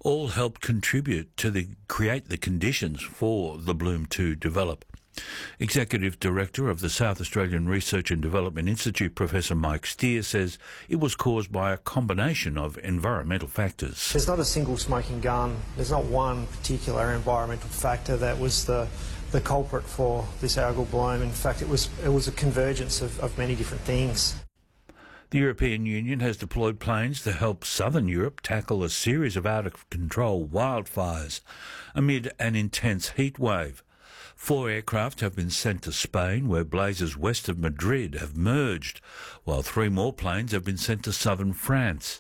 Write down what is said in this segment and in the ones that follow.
all helped contribute to create the conditions for the bloom to develop. Executive Director of the South Australian Research and Development Institute, Professor Mike Steer, says it was caused by a combination of environmental factors. There's not a single smoking gun. There's not one particular environmental factor that was the culprit for this algal bloom. In fact, it was a convergence of many different things. The European Union has deployed planes to help southern Europe tackle a series of out-of-control wildfires amid an intense heat wave. 4 aircraft have been sent to Spain, where blazes west of Madrid have merged, while 3 more planes have been sent to southern France.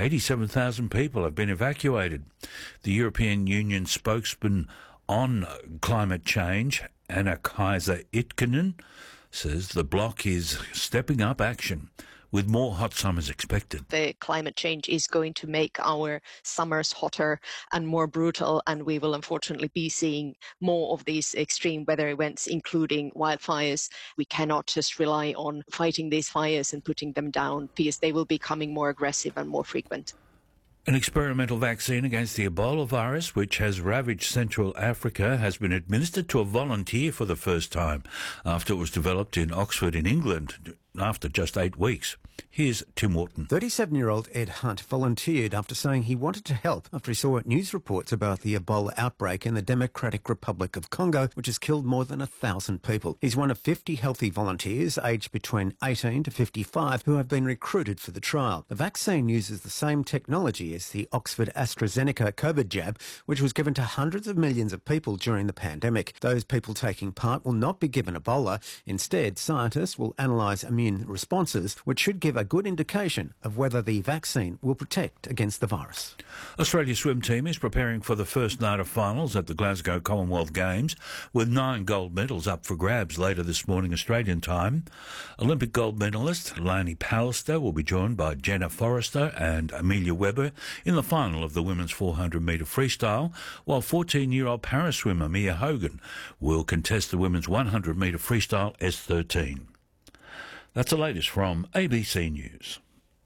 87,000 people have been evacuated. The European Union spokesman on climate change, Anna Kaiser Itkinen, says the bloc is stepping up action, with more hot summers expected. The climate change is going to make our summers hotter and more brutal, and we will unfortunately be seeing more of these extreme weather events, including wildfires. We cannot just rely on fighting these fires and putting them down, because they will be becoming more aggressive and more frequent. An experimental vaccine against the Ebola virus, which has ravaged Central Africa, has been administered to a volunteer for the first time after it was developed in Oxford in England after just 8 weeks. Here's Tim Wharton. 37-year-old Ed Hunt volunteered after saying he wanted to help after he saw news reports about the Ebola outbreak in the Democratic Republic of Congo, which has killed more than 1,000 people. He's one of 50 healthy volunteers aged between 18 to 55 who have been recruited for the trial. The vaccine uses the same technology as the Oxford AstraZeneca COVID jab, which was given to hundreds of millions of people during the pandemic. Those people taking part will not be given Ebola. Instead, scientists will analyse immune responses, which should give a good indication of whether the vaccine will protect against the virus. Australia's swim team is preparing for the first night of finals at the Glasgow Commonwealth Games, with 9 gold medals up for grabs later this morning Australian time. Olympic gold medalist Lainey Pallister will be joined by Jenna Forrester and Amelia Webber in the final of the women's 400-metre freestyle, while 14-year-old paraswimmer Mia Hogan will contest the women's 100-metre freestyle S13. That's the latest from ABC News.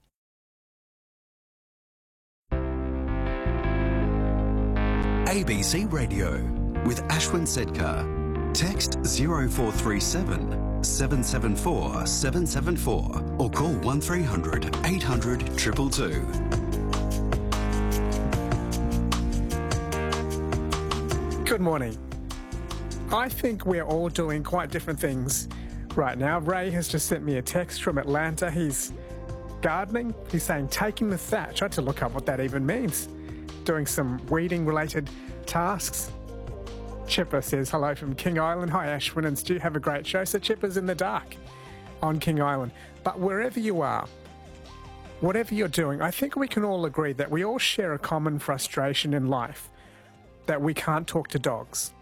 ABC Radio with Ashwin Sedkar. Text 0437 774 774 or call 1300 800 222. Good morning. I think we're all doing quite different things right now. Ray has just sent me a text from Atlanta. He's gardening. He's saying taking the thatch. I had to look up what that even means. Doing some weeding-related tasks. Chipper says hello from King Island. Hi, Ashwin and Stu. Have a great show. So Chipper's in the dark on King Island. But wherever you are, whatever you're doing, I think we can all agree that we all share a common frustration in life, that we can't talk to dogs.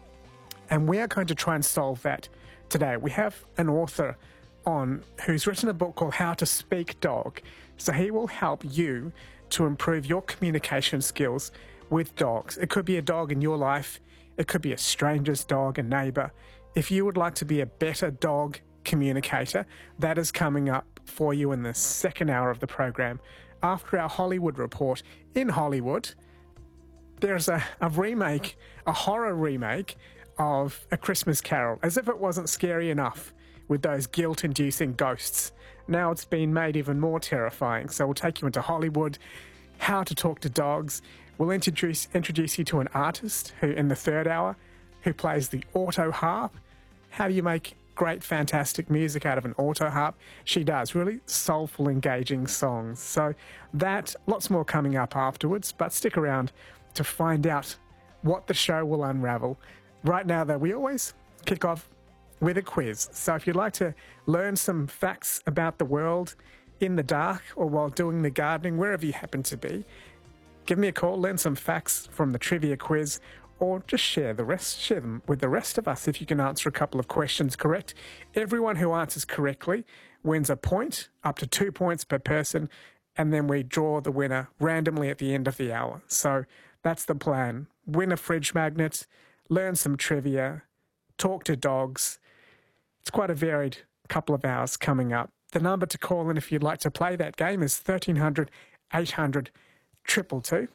And we are going to try and solve that today. We have an author on who's written a book called How to Speak Dog. So he will help you to improve your communication skills with dogs. It could be a dog in your life. It could be a stranger's dog, a neighbour. If you would like to be a better dog communicator, that is coming up for you in the second hour of the program. After our Hollywood report, in Hollywood, there's a remake, a horror remake of A Christmas Carol, as if it wasn't scary enough with those guilt-inducing ghosts. Now it's been made even more terrifying. So we'll take you into Hollywood, how to talk to dogs. We'll introduce you to an artist who, in the third hour, who plays the auto harp. How do you make great, fantastic music out of an auto harp? She does really soulful, engaging songs. So that, lots more coming up afterwards, but stick around to find out what the show will unravel. Right now, though, we always kick off with a quiz. So if you'd like to learn some facts about the world in the dark or while doing the gardening, wherever you happen to be, give me a call, learn some facts from the trivia quiz, or just share them with the rest of us if you can answer a couple of questions correct. Everyone who answers correctly wins a point, up to 2 points per person, and then we draw the winner randomly at the end of the hour. So that's the plan. Win a fridge magnet, learn some trivia, talk to dogs. It's quite a varied couple of hours coming up. The number to call in if you'd like to play that game is 1300 800 222.